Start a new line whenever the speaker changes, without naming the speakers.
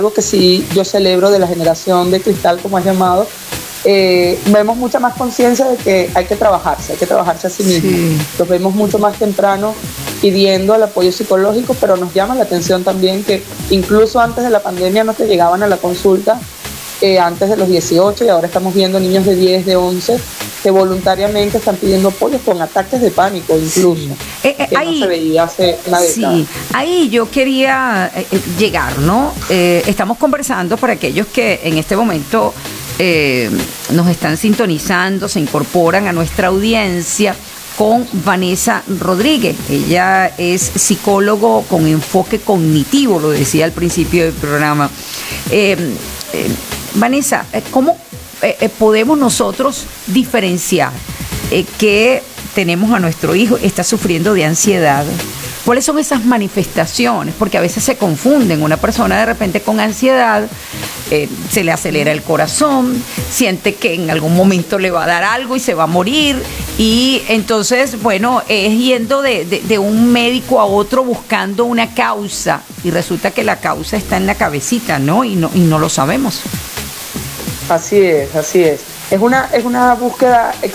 algo que sí yo celebro de la generación de cristal, como has llamado, vemos mucha más conciencia de que hay que trabajarse a sí mismo.
Sí.
Los vemos mucho más temprano pidiendo el apoyo psicológico, pero nos llama la atención también que incluso antes de la pandemia no te llegaban a la consulta, antes de los 18, y ahora estamos viendo niños de 10, de 11, que voluntariamente están pidiendo apoyo con ataques de pánico incluso,
sí.
que no se veía hace una década.
Sí, ahí yo quería llegar, ¿no? Estamos conversando para aquellos que en este momento nos están sintonizando, se incorporan a nuestra audiencia, con Vanessa Rodríguez. Ella es psicólogo con enfoque cognitivo, lo decía al principio del programa. Vanessa, ¿cómo podemos nosotros diferenciar que tenemos a nuestro hijo, está sufriendo de ansiedad? ¿Cuáles son esas manifestaciones? Porque a veces se confunden. Una persona de repente con ansiedad se le acelera el corazón, siente que en algún momento le va a dar algo y se va a morir. Y entonces, bueno, es yendo de un médico a otro buscando una causa. Y resulta que la causa está en la cabecita, ¿no? Y no lo sabemos.
Así es, así es. Es una búsqueda